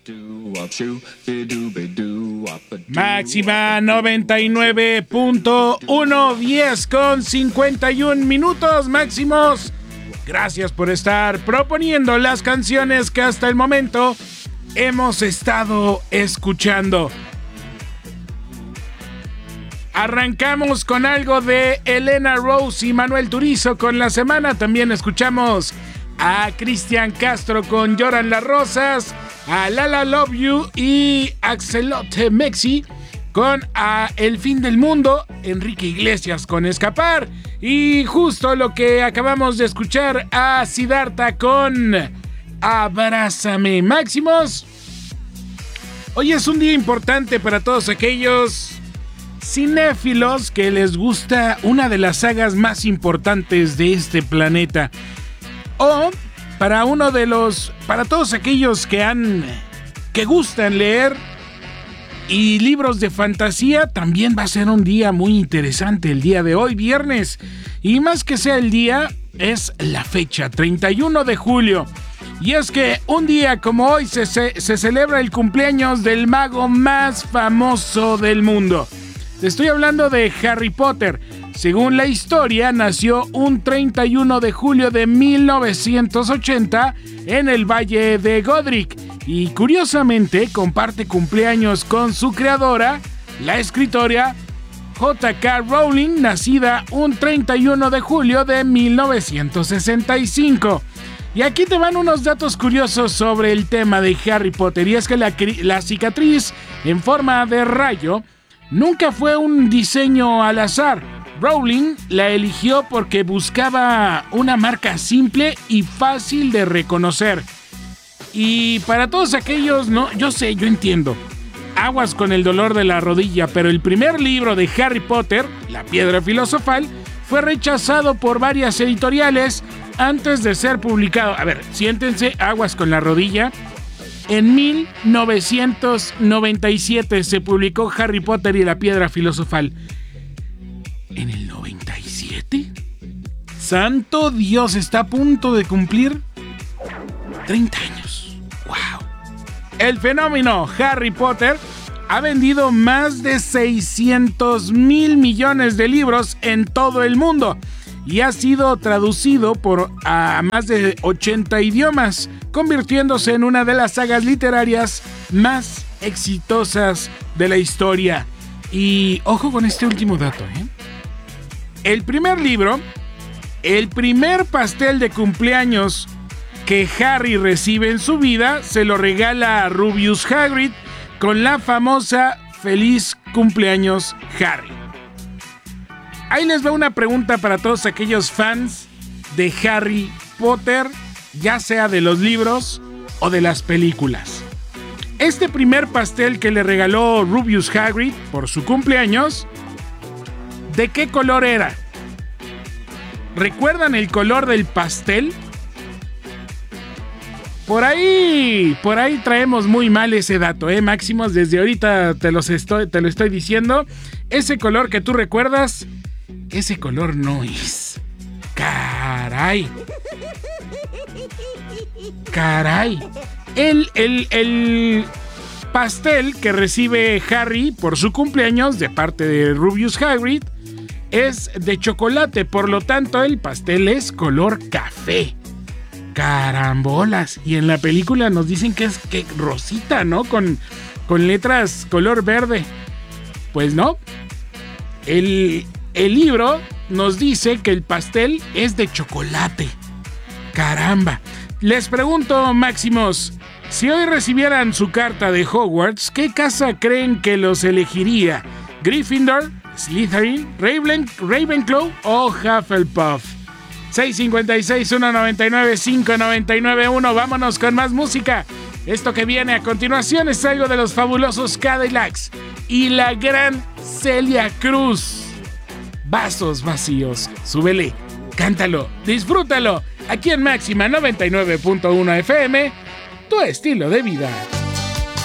Máxima 99.1, 10 con 51 minutos máximos. Gracias por estar proponiendo las canciones que hasta el momento hemos estado escuchando. Arrancamos con algo de Elena Rose y Manuel Turizo con La Semana. También escuchamos a Cristian Castro con Lloran las Rosas, a Lala Love You y Axelote Mexi con A El Fin del Mundo, Enrique Iglesias con Escapar y justo lo que acabamos de escuchar a Siddhartha con Abrázame. Máximos, hoy es un día importante para todos aquellos cinéfilos que les gusta una de las sagas más importantes de este planeta, o para todos aquellos que gustan leer y libros de fantasía. También va a ser un día muy interesante el día de hoy, viernes, y más que sea el día, es la fecha 31 de julio. Y es que un día como hoy se celebra el cumpleaños del mago más famoso del mundo. Te estoy hablando de Harry Potter. Según la historia, nació un 31 de julio de 1980 en el Valle de Godric y curiosamente comparte cumpleaños con su creadora, la escritora J.K. Rowling, nacida un 31 de julio de 1965. Y aquí te van unos datos curiosos sobre el tema de Harry Potter, y es que la cicatriz en forma de rayo nunca fue un diseño al azar. Rowling la eligió porque buscaba una marca simple y fácil de reconocer. Y para todos aquellos, yo entiendo. Aguas con el dolor de la rodilla, pero el primer libro de Harry Potter, La Piedra Filosofal, fue rechazado por varias editoriales antes de ser publicado. A ver, siéntense, aguas con la rodilla. En 1997 se publicó Harry Potter y la Piedra Filosofal. ¿En el 97? ¡Santo Dios! Está a punto de cumplir 30 años. ¡Wow! El fenómeno Harry Potter ha vendido más de 600,000 millones de libros en todo el mundo y ha sido traducido a más de 80 idiomas, convirtiéndose en una de las sagas literarias más exitosas de la historia. Y ojo con este último dato, El primer libro, el primer pastel de cumpleaños que Harry recibe en su vida, se lo regala a Rubius Hagrid con la famosa Feliz Cumpleaños Harry. Ahí les va una pregunta para todos aquellos fans de Harry Potter, ya sea de los libros o de las películas. Este primer pastel que le regaló Rubius Hagrid por su cumpleaños, ¿de qué color era? ¿Recuerdan el color del pastel? Por ahí traemos muy mal ese dato, Máximos, desde ahorita te lo estoy diciendo. Ese color que tú recuerdas, ese color no es. Caray. El pastel que recibe Harry por su cumpleaños de parte de Rubius Hagrid es de chocolate, por lo tanto el pastel es color café. Carambolas. Y en la película nos dicen que es rosita, ¿no? Con letras color verde. Pues no. El libro nos dice que el pastel es de chocolate. Caramba. Les pregunto, Máximos, si hoy recibieran su carta de Hogwarts, ¿qué casa creen que los elegiría? ¿Gryffindor, Slytherin, Ravenclaw o Hufflepuff? 656-199-5991. Vámonos con más música. Esto que viene a continuación es algo de los fabulosos Cadillacs y la gran Celia Cruz. Vasos vacíos. Súbele, cántalo, disfrútalo. Aquí en Máxima 99.1 FM, tu estilo de vida.